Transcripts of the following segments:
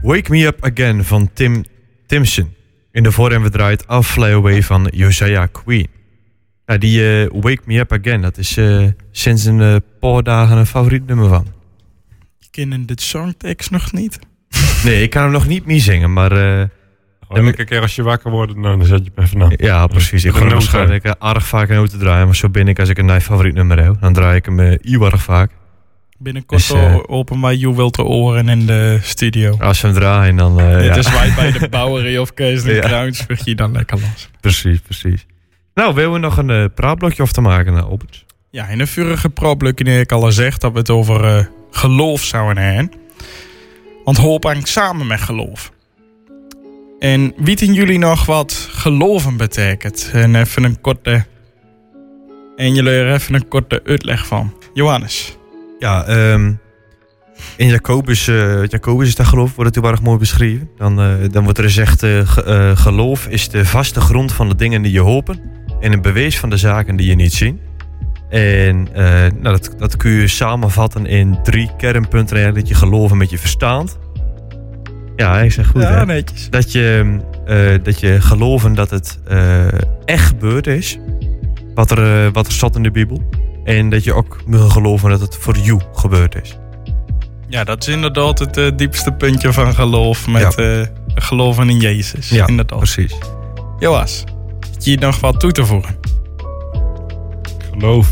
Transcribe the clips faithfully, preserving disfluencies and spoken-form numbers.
Wake Me Up Again van Tim Timson. In de voor- en we draait I'll Fly Away van Josiah Queen. Nou, die uh, Wake Me Up Again, dat is uh, sinds een uh, paar dagen een favoriet nummer van. Je kent de songtekst nog niet? Nee, ik kan hem nog niet meer zingen, maar... Uh, oh, elke keer als je wakker wordt, nou, dan zet je hem even na. Ja, precies. Ik ga waarschijnlijk uh, aardig vaak een te draaien, maar zo ben ik als ik een nieuw favoriet nummer heb. Dan draai ik hem uh, heel erg vaak. Binnenkort dus, uh, open wij You Wilt te oren in de studio. Als we hem draaien, dan... Uh, Dit ja. is wij bij de Bowery of Kees en Kruins, vlieg je dan lekker los. Precies, precies. Nou, willen we nog een uh, praatblokje of te maken, uh, Albert? Ja, in de vorige praatblokje heb ik al gezegd dat we het over uh, geloof zouden hebben. Want hoop hangt samen met geloof. En weten jullie nog wat geloven betekent? En even een korte... En jullie er even een korte uitleg van. Johannes. Ja, um, in Jacobus, uh, Jacobus is dat geloof, wordt het heel erg mooi beschreven. Dan, uh, dan wordt er gezegd, uh, ge, uh, geloof is de vaste grond van de dingen die je hopen. En een bewijs van de zaken die je niet ziet. En uh, nou, dat, dat kun je samenvatten in drie kernpunten eigenlijk. Dat je geloven met je verstand. Ja, ik zeg goed. Ja, hè? netjes. Dat je, uh, dat je geloven dat het uh, echt gebeurd is. Wat er, uh, wat er staat in de Bijbel. En dat je ook moet geloven dat het voor jou gebeurd is. Ja, dat is inderdaad het uh, diepste puntje van geloof. Met ja. uh, geloven in Jezus. Ja, inderdaad. Precies. Joas, heb je nog wat toe te voegen? Geloof.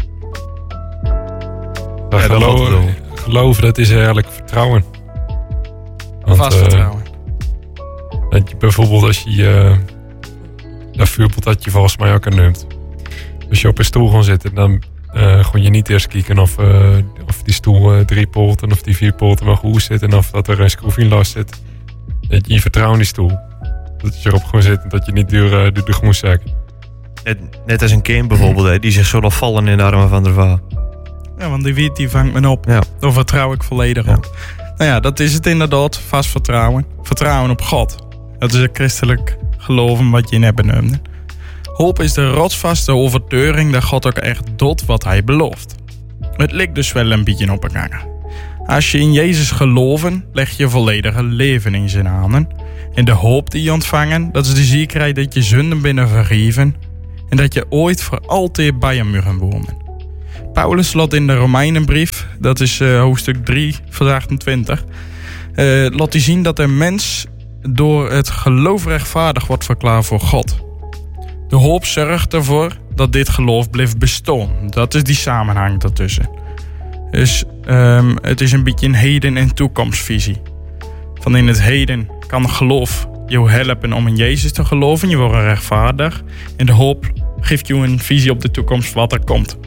Ja, ja, geloof, dat geloof, dat is eigenlijk vertrouwen. Want, Vast vertrouwen. Uh, dat je bijvoorbeeld als je... Uh, dat voorbeeld dat je volgens mij ook neemt. Als je op een stoel gaat zitten, dan uh, gewoon je niet eerst kijken of, uh, of die stoel uh, drie poorten of die vier poorten maar goed zit en of dat er een schroef in last zit. Dat je, je vertrouwt in die stoel. Dat je erop gewoon zit en dat je niet door, uh, door de grond zakt. Net, net als een kind bijvoorbeeld, hè, die zich zo vallen in de armen van de vader. Ja, want die weet, die vangt me op. Ja. Daar vertrouw ik volledig ja. op. Nou ja, dat is het inderdaad. Vast vertrouwen. Vertrouwen op God. Dat is een christelijk geloven wat je net benoemde. Hoop is de rotsvaste overtuiging dat God ook echt doet wat hij belooft. Het lijkt dus wel een beetje op elkaar. Als je in Jezus geloven, leg je volledige leven in zijn handen. En de hoop die je ontvangen, dat is de zekerheid dat je zonden binnen vergeven. En dat je ooit voor altijd bij hem mag wonen. Paulus laat in de Romeinenbrief, dat is uh, hoofdstuk drie, vers achtentwintig... Uh, laat hij zien dat een mens door het geloof rechtvaardig wordt verklaard voor God. De hoop zorgt ervoor dat dit geloof blijft bestaan. Dat is die samenhang daartussen. Dus um, het is een beetje een heden- en toekomstvisie. Van in het heden kan geloof jou helpen om in Jezus te geloven. Je wordt rechtvaardig. En de hoop geeft je een visie op de toekomst wat er komt.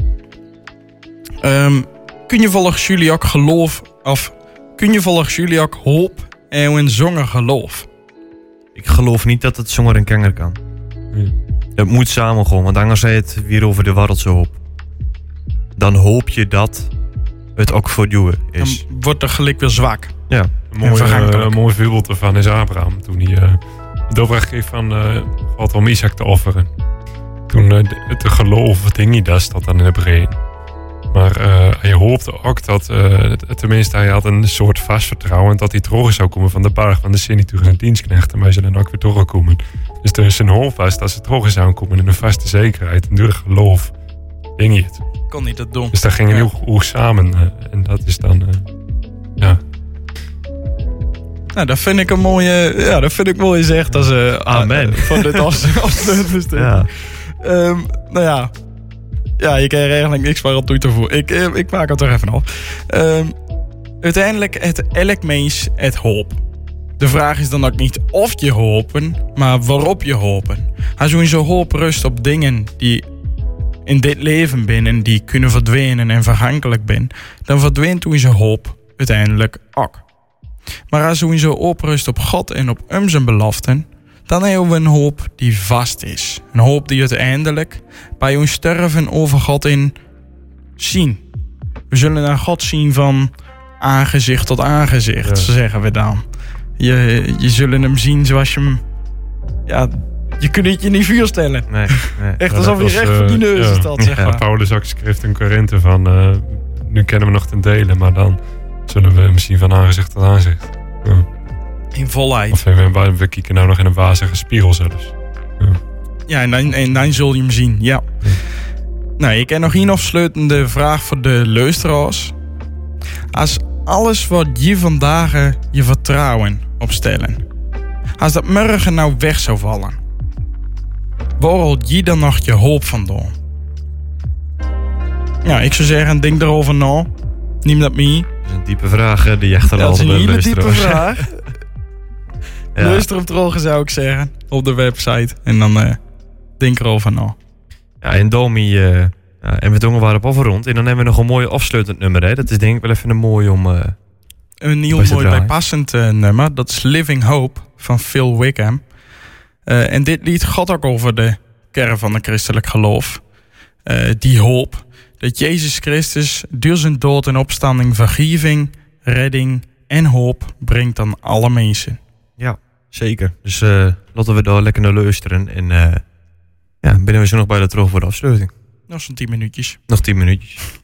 Um, kun je volgens jullie ook geloof... Of kun je volgens jullie ook hoop en een zonder geloof? Ik geloof niet dat het zonder een kanger kan. Hmm. Het moet samen gaan, want anders zei het weer over de wereldse hoop. Dan hoop je dat het ook voor jou is. Dan wordt er gelijk weer zwak. Ja. Een mooi, uh, een mooi voorbeeld ervan is Abraham. Toen hij uh, de opdracht kreeg van uh, God om Isaac te offeren. Toen uh, het de geloof, het ding niet, dat staat dan in de brein. Maar uh, hij hoopte ook dat, uh, tenminste hij had een soort vast vertrouwen dat hij terug zou komen van de berg van de Senituur en dienstknechten. Maar hij zou dan ook weer terugkomen. Dus er is een hoop was dat ze terug zouden komen in een vaste zekerheid. En door geloof ging hij het. Kon niet dat doen. Dus daar gingen heel goed samen. Uh, en dat is dan, uh, ja... Nou, dat vind ik een mooie... Ja, dat vind ik mooi gezegd als... Uh, Amen. Uh, van dit afsluitend. Ja. Um, nou ja... Ja, je kan er eigenlijk niks meer op toe te voegen. Ik, ik maak het er even af. Um, uiteindelijk, het elk mens het hoop. De vraag is dan ook niet of je hopen, maar waarop je hopen. Als je zo hoop rust op dingen die in dit leven zijn en die kunnen verdwijnen en vergankelijk zijn, dan verdwijnt toen je hoop uiteindelijk ook. Maar als je zo oprust op God en op hem zijn beloften, dan hebben we een hoop die vast is. Een hoop die uiteindelijk bij ons sterven over God in zien. We zullen naar God zien van aangezicht tot aangezicht, ja. Zeggen we dan. Je, je zullen hem zien zoals je hem... Ja, je kunt het je niet voorstellen. Nee, nee. Echt alsof hij recht uh, voor die neus ja. staat, zeg maar. Ja, Paulus ook schreef in Korinthe van... Uh, nu kennen we nog ten dele, maar dan zullen we hem zien van aangezicht tot aangezicht. Ja. In volheid. Of we, we, we kijken nou nog in een wazige spiegel zelfs. Ja. Ja, en dan, en dan zul je hem zien, ja. Ja. Nou, ik heb nog een afsluitende vraag voor de luisteraars. Als alles wat je vandaag je vertrouwen opstellen, als dat morgen nou weg zou vallen, waar haal je dan nog je hoop vandaan? Ja, ik zou zeggen, denk erover na. Neem dat mee. Dat is een diepe vraag eh, die je achterlaat. Dat is een bij de hele diepe luisteraars. vraag. Ja. Luister op drogen zou ik zeggen. Op de website. En dan uh, denk erover na. Ja, en Domi uh, ja, en we dongen waren op afgerond. En dan hebben we nog een mooi afsluitend nummer. Hè. Dat is denk ik wel even een mooi om... Uh, Een heel Beste mooi draai. bijpassend uh, nummer. Dat is Living Hope van Phil Wickham. Uh, en dit lied gaat ook over de kern van het christelijk geloof. Uh, die hoop dat Jezus Christus door zijn dood en opstanding vergeving, redding en hoop brengt aan alle mensen. ja, zeker. Dus uh, laten we daar lekker naar luisteren. En uh, ja, binnen we zo nog bij de terug voor de afsluiting. Nog zo'n tien minuutjes. Nog tien minuutjes.